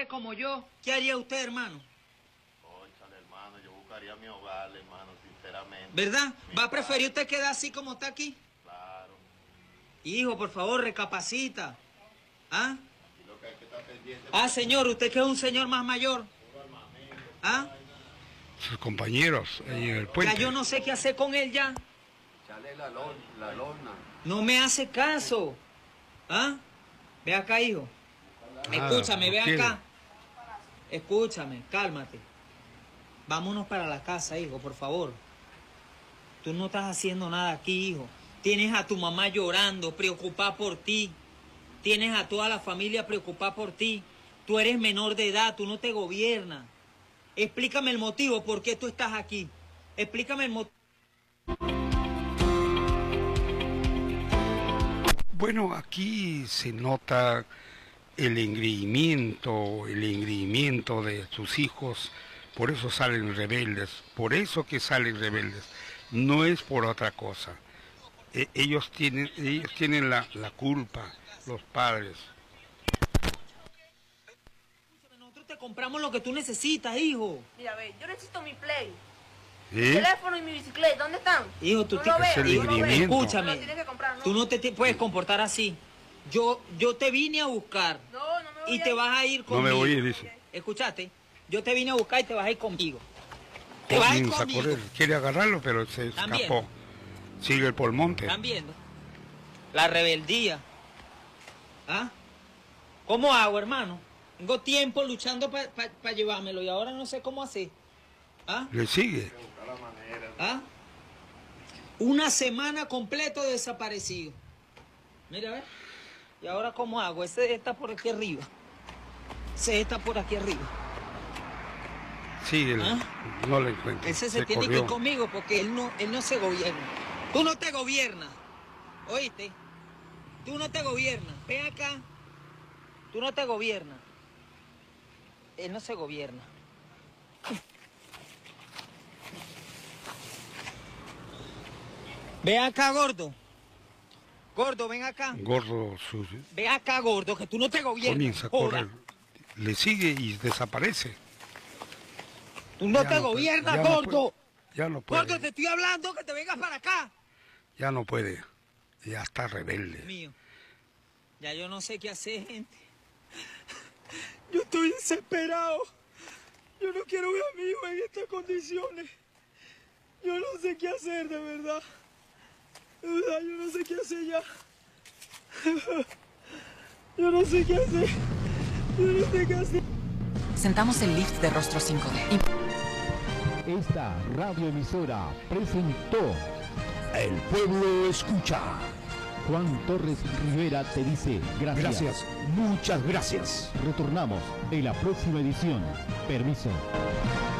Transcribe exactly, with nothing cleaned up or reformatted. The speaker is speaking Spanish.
hombre como yo, ¿qué haría usted, hermano? Cónchale, hermano, yo buscaría mi hogar, hermano, sinceramente. ¿Verdad? Mi ¿Va a padre. preferir usted quedar así como está aquí? Claro. Hijo, por favor, recapacita. ¿Ah? Y lo que hay que estar pendiente... Ah, señor, usted que es un señor más mayor. ¿Ah? Sus compañeros ahí en el puente. Ya yo no sé qué hacer con él ya. Echale la, lon, la lona. No me hace caso. ¿Ah? Ve acá, hijo. Ah, Escúchame, no ve quiere. acá. Escúchame, cálmate. Vámonos para la casa, hijo, por favor. Tú no estás haciendo nada aquí, hijo. Tienes a tu mamá llorando, preocupada por ti. Tienes a toda la familia preocupada por ti. Tú eres menor de edad, tú no te gobiernas. Explícame el motivo por qué tú estás aquí. Explícame el motivo. Bueno, aquí se nota el engreimiento, el engreimiento de sus hijos, por eso salen rebeldes, por eso que salen rebeldes, no es por otra cosa. E- ellos tienen, ellos tienen la, la culpa, los padres. Nosotros te compramos lo que tú necesitas, hijo. Mira, ve, yo necesito mi play. Mi ¿Eh? teléfono y mi bicicleta, ¿dónde están? Hijo, tú no te- lo veo, Es el no lo veo. engreimiento. Escúchame. Me lo tienes que comprar, ¿no? Tú no te, te puedes comportar así. Yo, yo te vine a buscar No, no me voy y a te ir. vas a ir No conmigo. me voy a ir, dice. Escuchaste, yo te vine a buscar y te vas a ir conmigo. Te vas a ir Comienza a conmigo. correr, quiere agarrarlo, pero se ¿Están escapó. viendo? Sigue por el monte. ¿Están viendo? La rebeldía. ¿Ah? ¿Cómo hago, hermano? Tengo tiempo luchando para pa, pa llevármelo y ahora no sé cómo hacer. ¿Ah? Le sigue. ¿Ah? Una semana completo desaparecido. Mira, a ver. ¿Y ahora cómo hago? Ese está por aquí arriba. Ese está por aquí arriba. Sigue, ¿Ah? no le encuentro. Ese se, Se tiene que corrió. ir conmigo porque él no, él no se gobierna. Tú no te gobiernas. ¿Oíste? Tú no te gobiernas. Ven acá. Tú no te gobiernas. Él no se gobierna. Ven acá, gordo. Gordo, ven acá. Gordo sucio. Ven acá, gordo, que tú no te gobiernas. Comienza a Joda. correr. Le sigue y desaparece. Tú no Ya te no puede, gobiernas, ya no gordo. puede, ya no puede. Gordo, te estoy hablando que te vengas para acá. Ya no puede. Ya está rebelde. Mío. Ya yo no sé qué hacer, gente. Yo estoy desesperado. Yo no quiero ver a mi hijo en estas condiciones. Yo no sé qué hacer, de verdad. De verdad, yo no sé qué hacer ya. Yo no sé qué hacer. Yo no sé qué hacer. Presentamos el lift de Rostro cinco D. Esta radioemisora presentó El Pueblo Escucha. Juan Torres Rivera te dice gracias. Gracias, muchas gracias. Retornamos en la próxima edición. Permiso.